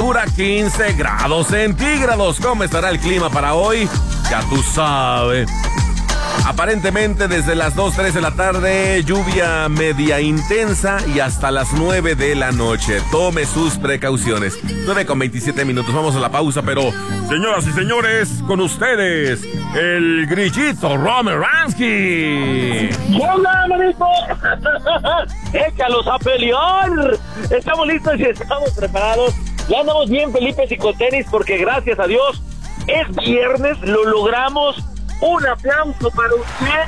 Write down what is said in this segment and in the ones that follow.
temperatura 15 grados centígrados. ¿Cómo estará el clima para hoy? Ya tú sabes. Aparentemente desde las 2:03 de la tarde, lluvia media intensa y hasta las 9 de la noche. Tome sus precauciones. 9:27. Vamos a la pausa, pero señoras y señores, con ustedes, el grillito Romeransky. ¡Hola, manito! ¡Échalos a pelear! Estamos listos y estamos preparados. Ya andamos bien, Felipe, y con tenis, porque gracias a Dios es viernes, lo logramos. Un aplauso para usted.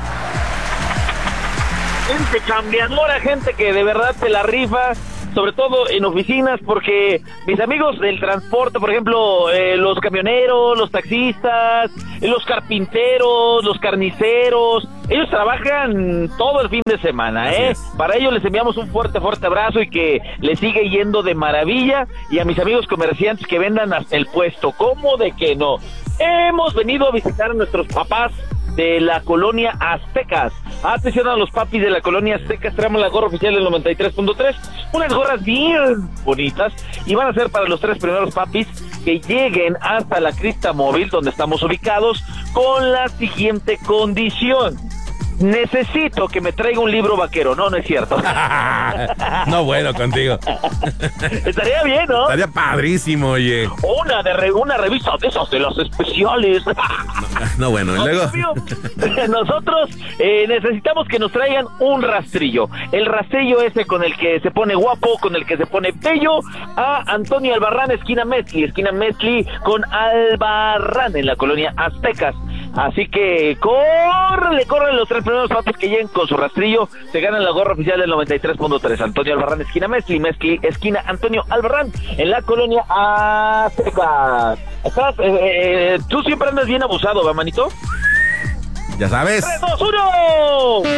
Gente cambiadora, gente que de verdad se la rifa, sobre todo en oficinas, porque mis amigos del transporte, por ejemplo, los camioneros, los taxistas, los carpinteros, los carniceros, ellos trabajan todo el fin de semana, ¿eh? Para ellos les enviamos un fuerte abrazo y que les sigue yendo de maravilla. Y a mis amigos comerciantes que vendan hasta el puesto, ¿cómo de que no? Hemos venido a visitar a nuestros papás de la colonia Aztecas. Atención a los papis de la colonia Aztecas, traemos la gorra oficial del 93.3, unas gorras bien bonitas, y van a ser para los 3 primeros papis que lleguen hasta la Crista Móvil, donde estamos ubicados, con la siguiente condición: necesito que me traiga un libro vaquero. No es cierto. No, bueno, contigo. Estaría bien, ¿no? Estaría padrísimo, oye. Una revista de esas, de las especiales. No, bueno, y luego... Nosotros necesitamos que nos traigan un rastrillo. El rastrillo ese con el que se pone guapo, con el que se pone bello, a Antonio Albarrán, esquina Mezcli con Albarrán en la colonia Aztecas. Así que corren los 3 primeros papis que lleguen con su rastrillo, se ganan la gorra oficial del 93.3. Antonio Albarrán, esquina Mezcli, esquina Antonio Albarrán, en la colonia Aztecas. Tú siempre andas bien abusado, ¿va, manito? Ya sabes. 3, 2, 1.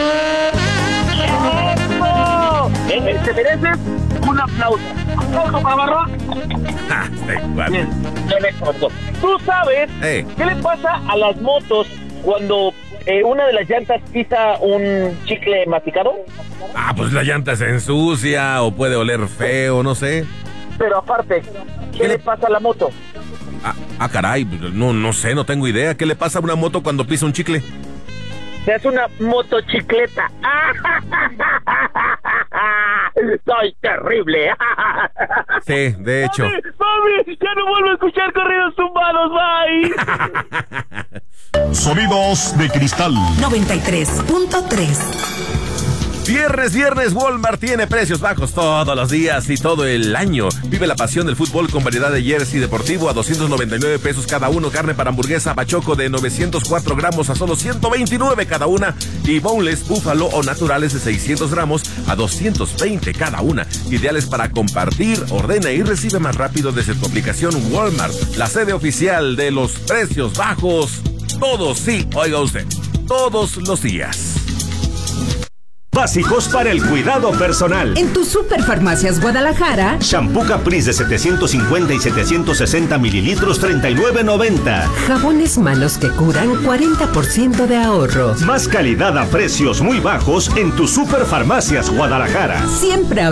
¡Eso! Te mereces un aplauso. ¿Aplauso para Barrón? Bien. ¿Tú sabes qué le pasa a las motos cuando una de las llantas pisa un chicle masticado? Pues la llanta se ensucia o puede oler feo, no sé. Pero aparte, ¿qué le pasa a la moto? Caray, no sé, no tengo idea. ¿Qué le pasa a una moto cuando pisa un chicle? Se hace una motocicleta. Soy terrible. Sí, de hecho. Mami, ya no vuelvo a escuchar corridos tumbados, bye. Sonidos de cristal 93.3. Viernes, Walmart tiene precios bajos todos los días y todo el año. Vive la pasión del fútbol con variedad de jersey deportivo a 299 pesos cada uno, carne para hamburguesa bachoco de 904 gramos a solo 129 cada una, y boneless, búfalo o naturales de 600 gramos a 220 cada una. Ideales para compartir. Ordena y recibe más rápido desde tu aplicación Walmart, la sede oficial de los precios bajos. Todos, sí, oiga usted, todos los días. Básicos para el cuidado personal. En tu Superfarmacias Guadalajara. Shampoo Caprice de 750 y 760 mililitros, $39.90. Jabones manos que curan, 40% de ahorro. Más calidad a precios muy bajos en tu Superfarmacias Guadalajara. Siempre